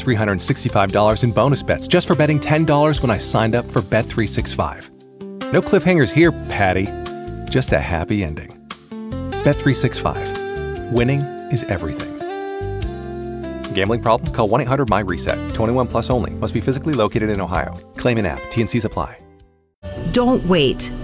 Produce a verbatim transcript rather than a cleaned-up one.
three hundred sixty-five dollars in bonus bets just for betting ten dollars when I signed up for Bet three sixty-five. No cliffhangers here, Patty. Just a happy ending. Bet three sixty-five. Winning is everything. Gambling problem? Call one eight hundred my reset. twenty-one plus only. Must be physically located in Ohio. Claim in app. T and Cs apply. Don't wait.